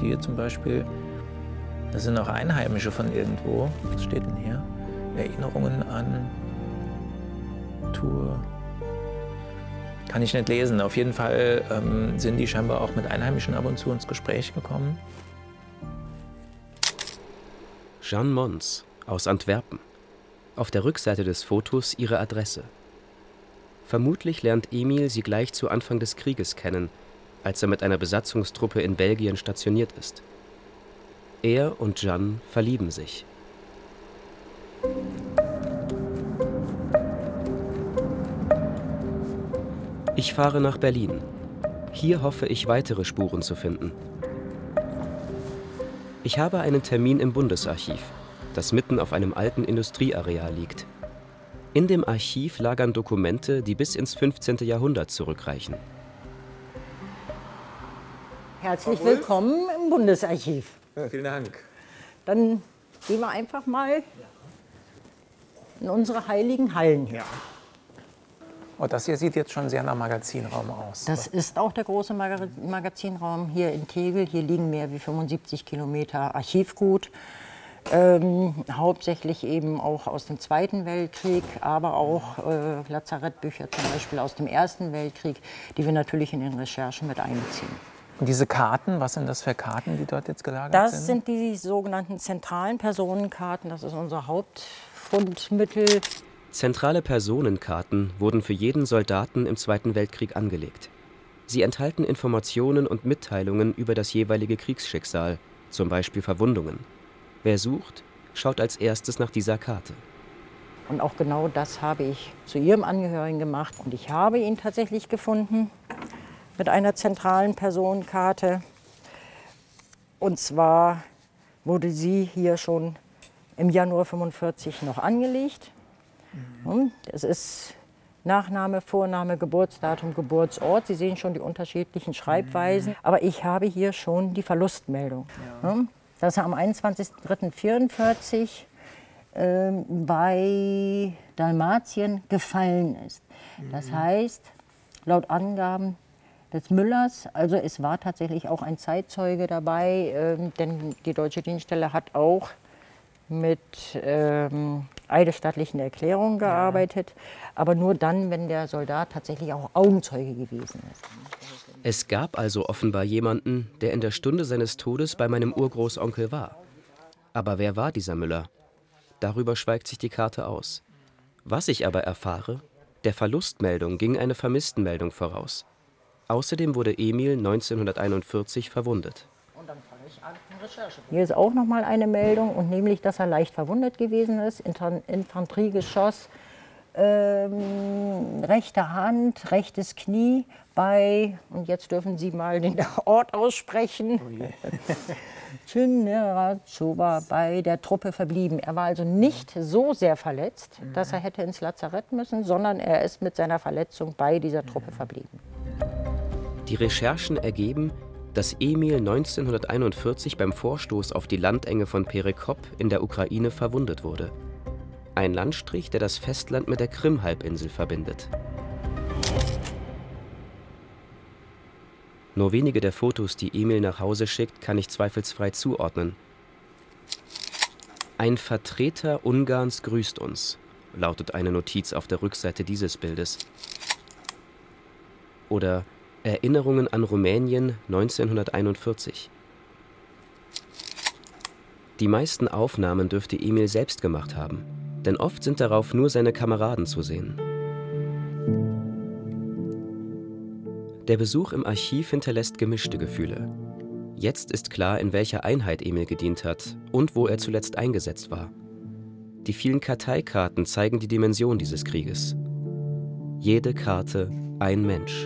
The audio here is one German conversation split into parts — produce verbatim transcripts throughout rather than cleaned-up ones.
hier zum Beispiel, das sind auch Einheimische von irgendwo. Was steht denn hier? Erinnerungen an Tour. Kann ich nicht lesen. Auf jeden Fall ähm, sind die scheinbar auch mit Einheimischen ab und zu ins Gespräch gekommen. Jeanne Mons aus Antwerpen. Auf der Rückseite des Fotos ihre Adresse. Vermutlich lernt Emil sie gleich zu Anfang des Krieges kennen, als er mit einer Besatzungstruppe in Belgien stationiert ist. Er und Jeanne verlieben sich. Ich fahre nach Berlin. Hier hoffe ich, weitere Spuren zu finden. Ich habe einen Termin im Bundesarchiv, das mitten auf einem alten Industrieareal liegt. In dem Archiv lagern Dokumente, die bis ins fünfzehnte Jahrhundert zurückreichen. Herzlich willkommen im Bundesarchiv. Ja, vielen Dank. Dann gehen wir einfach mal in unsere heiligen Hallen hier. Oh, das hier sieht jetzt schon sehr nach Magazinraum aus. Das ist auch der große Maga- Magazinraum hier in Tegel. Hier liegen mehr wie fünfundsiebzig Kilometer Archivgut. Ähm, hauptsächlich eben auch aus dem Zweiten Weltkrieg, aber auch äh, Lazarettbücher zum Beispiel aus dem Ersten Weltkrieg, die wir natürlich in den Recherchen mit einbeziehen. Und diese Karten, was sind das für Karten, die dort jetzt gelagert Das sind? sind die sogenannten zentralen Personenkarten. Das ist unser Hauptfundmittel. Zentrale Personenkarten wurden für jeden Soldaten im Zweiten Weltkrieg angelegt. Sie enthalten Informationen und Mitteilungen über das jeweilige Kriegsschicksal, zum Beispiel Verwundungen. Wer sucht, schaut als erstes nach dieser Karte. Und auch genau das habe ich zu Ihrem Angehörigen gemacht. Und ich habe ihn tatsächlich gefunden mit einer zentralen Personenkarte. Und zwar wurde sie hier schon im Januar fünfundvierzig noch angelegt. Mhm. Es ist Nachname, Vorname, Geburtsdatum, Geburtsort. Sie sehen schon die unterschiedlichen Schreibweisen. Aber ich habe hier schon die Verlustmeldung. Ja. Dass er am einundzwanzigsten dritten vierundvierzig äh, bei Dalmatien gefallen ist. Das heißt, laut Angaben des Müllers, also es war tatsächlich auch ein Zeitzeuge dabei, äh, denn die deutsche Dienststelle hat auch mit ähm, eidesstattlichen Erklärungen gearbeitet, ja. Aber nur dann, wenn der Soldat tatsächlich auch Augenzeuge gewesen ist. Es gab also offenbar jemanden, der in der Stunde seines Todes bei meinem Urgroßonkel war. Aber wer war dieser Müller? Darüber schweigt sich die Karte aus. Was ich aber erfahre, der Verlustmeldung ging eine Vermisstenmeldung voraus. Außerdem wurde Emil neunzehnhunderteinundvierzig verwundet. Hier ist auch noch mal eine Meldung, und nämlich, dass er leicht verwundet gewesen ist. Infanteriegeschoss, ähm, rechte Hand, rechtes Knie bei, und jetzt dürfen Sie mal den Ort aussprechen, Chinerazowa, bei der Truppe verblieben. Er war also nicht so sehr verletzt, dass er hätte ins Lazarett müssen, sondern er ist mit seiner Verletzung bei dieser Truppe verblieben. Die Recherchen ergeben, dass Emil neunzehnhunderteinundvierzig beim Vorstoß auf die Landenge von Perekop in der Ukraine verwundet wurde. Ein Landstrich, der das Festland mit der Krim-Halbinsel verbindet. Nur wenige der Fotos, die Emil nach Hause schickt, kann ich zweifelsfrei zuordnen. Ein Vertreter Ungarns grüßt uns, lautet eine Notiz auf der Rückseite dieses Bildes. Oder Erinnerungen an Rumänien neunzehnhunderteinundvierzig. Die meisten Aufnahmen dürfte Emil selbst gemacht haben, denn oft sind darauf nur seine Kameraden zu sehen. Der Besuch im Archiv hinterlässt gemischte Gefühle. Jetzt ist klar, in welcher Einheit Emil gedient hat und wo er zuletzt eingesetzt war. Die vielen Karteikarten zeigen die Dimension dieses Krieges. Jede Karte ein Mensch.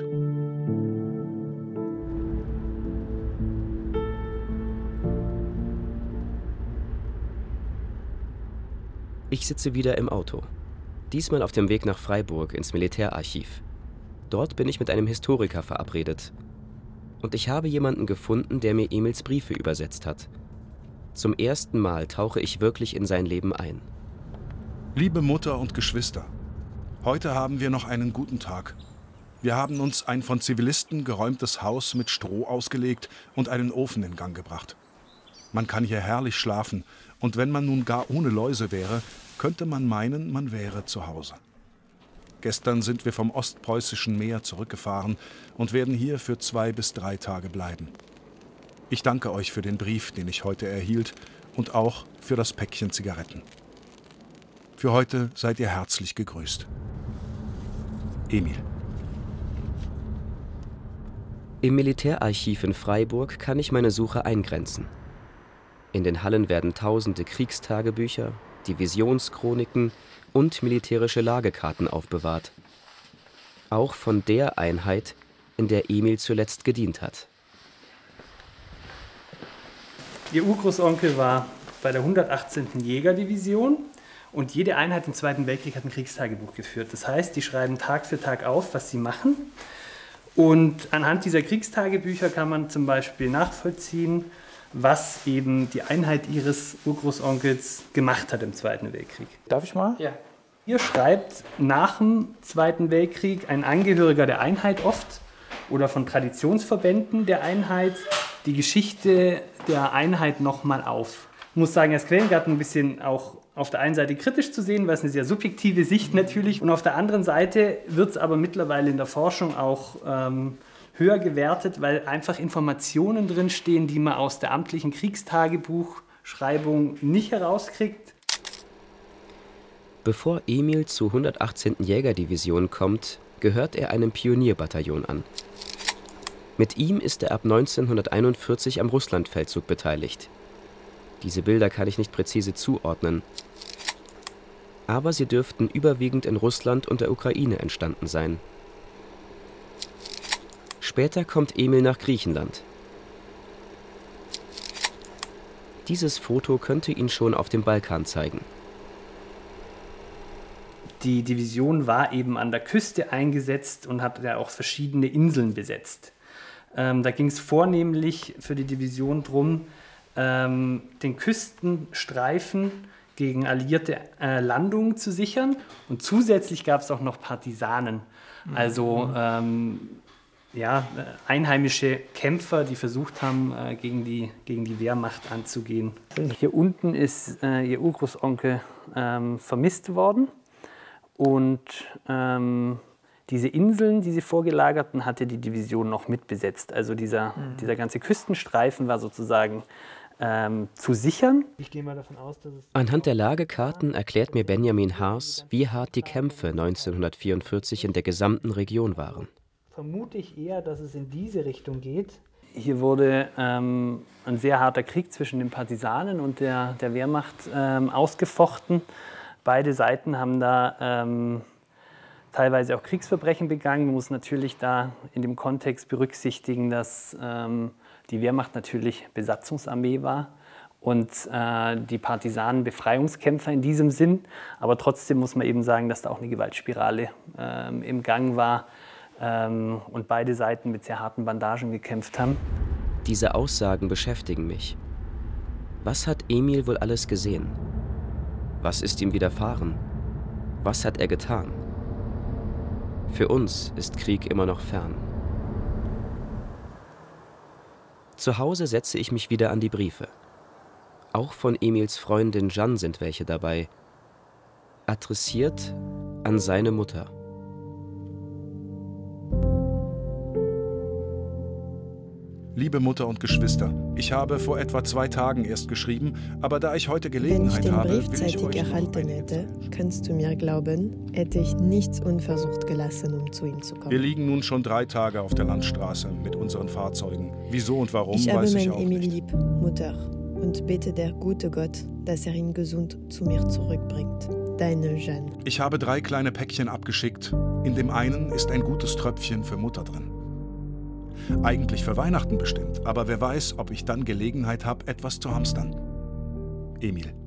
Ich sitze wieder im Auto. Diesmal auf dem Weg nach Freiburg ins Militärarchiv. Dort bin ich mit einem Historiker verabredet. Und ich habe jemanden gefunden, der mir Emils Briefe übersetzt hat. Zum ersten Mal tauche ich wirklich in sein Leben ein. Liebe Mutter und Geschwister, heute haben wir noch einen guten Tag. Wir haben uns ein von Zivilisten geräumtes Haus mit Stroh ausgelegt und einen Ofen in Gang gebracht. Man kann hier herrlich schlafen, und wenn man nun gar ohne Läuse wäre, könnte man meinen, man wäre zu Hause. Gestern sind wir vom ostpreußischen Meer zurückgefahren und werden hier für zwei bis drei Tage bleiben. Ich danke euch für den Brief, den ich heute erhielt, und auch für das Päckchen Zigaretten. Für heute seid ihr herzlich gegrüßt. Emil. Im Militärarchiv in Freiburg kann ich meine Suche eingrenzen. In den Hallen werden tausende Kriegstagebücher, Divisionschroniken und militärische Lagekarten aufbewahrt. Auch von der Einheit, in der Emil zuletzt gedient hat. Ihr Urgroßonkel war bei der hundertachtzehnten Jägerdivision und jede Einheit im Zweiten Weltkrieg hat ein Kriegstagebuch geführt. Das heißt, die schreiben Tag für Tag auf, was sie machen. Und anhand dieser Kriegstagebücher kann man zum Beispiel nachvollziehen, was eben die Einheit ihres Urgroßonkels gemacht hat im Zweiten Weltkrieg. Darf ich mal? Ja. Hier schreibt nach dem Zweiten Weltkrieg ein Angehöriger der Einheit oft oder von Traditionsverbänden der Einheit die Geschichte der Einheit nochmal auf. Ich muss sagen, als Quellengarten ein bisschen auch auf der einen Seite kritisch zu sehen, weil es eine sehr subjektive Sicht natürlich, und auf der anderen Seite wird es aber mittlerweile in der Forschung auch ähm, höher gewertet, weil einfach Informationen drinstehen, die man aus der amtlichen Kriegstagebuchschreibung nicht herauskriegt. Bevor Emil zur hundertachtzehnten Jägerdivision kommt, gehört er einem Pionierbataillon an. Mit ihm ist er ab neunzehnhunderteinundvierzig am Russlandfeldzug beteiligt. Diese Bilder kann ich nicht präzise zuordnen, aber sie dürften überwiegend in Russland und der Ukraine entstanden sein. Später kommt Emil nach Griechenland. Dieses Foto könnte ihn schon auf dem Balkan zeigen. Die Division war eben an der Küste eingesetzt und hat ja auch verschiedene Inseln besetzt. Ähm, da ging es vornehmlich für die Division darum, ähm, den Küstenstreifen gegen alliierte äh, Landungen zu sichern. Und zusätzlich gab es auch noch Partisanen, also ähm, ja, einheimische Kämpfer, die versucht haben, äh, gegen, die, gegen die Wehrmacht anzugehen. Hier unten ist äh, ihr Urgroßonkel ähm, vermisst worden. Und ähm, diese Inseln, die sie vorgelagerten, hatte die Division noch mitbesetzt. Also dieser, mhm. dieser ganze Küstenstreifen war sozusagen ähm, zu sichern. Ich gehe mal davon aus, dass es Anhand der Lagekarten erklärt mir Benjamin Haas, wie hart die Kämpfe neunzehnhundertvierundvierzig in der gesamten Region waren. Vermute ich eher, dass es in diese Richtung geht. Hier wurde ähm, ein sehr harter Krieg zwischen den Partisanen und der, der Wehrmacht ähm, ausgefochten. Beide Seiten haben da ähm, teilweise auch Kriegsverbrechen begangen. Man muss natürlich da in dem Kontext berücksichtigen, dass ähm, die Wehrmacht natürlich Besatzungsarmee war und äh, die Partisanen Befreiungskämpfer in diesem Sinn. Aber trotzdem muss man eben sagen, dass da auch eine Gewaltspirale ähm, im Gang war ähm, und beide Seiten mit sehr harten Bandagen gekämpft haben. Diese Aussagen beschäftigen mich. Was hat Emil wohl alles gesehen? Was ist ihm widerfahren? Was hat er getan? Für uns ist Krieg immer noch fern. Zu Hause setze ich mich wieder an die Briefe. Auch von Emils Freundin Jeanne sind welche dabei. Adressiert an seine Mutter. Liebe Mutter und Geschwister, ich habe vor etwa zwei Tagen erst geschrieben, aber da ich heute Gelegenheit habe, will ich euch... Wenn ich den Brief zeitig erhalten hätte, kannst du mir glauben, hätte ich nichts unversucht gelassen, um zu ihm zu kommen. Wir liegen nun schon drei Tage auf der Landstraße mit unseren Fahrzeugen. Wieso und warum, ich weiß ich auch Emil nicht. lieb, Mutter, und bete der gute Gott, dass er ihn gesund zu mir zurückbringt. Deine Jeanne. Ich habe drei kleine Päckchen abgeschickt. In dem einen ist ein gutes Tröpfchen für Mutter drin. Eigentlich für Weihnachten bestimmt, aber wer weiß, ob ich dann Gelegenheit habe, etwas zu hamstern. Emil.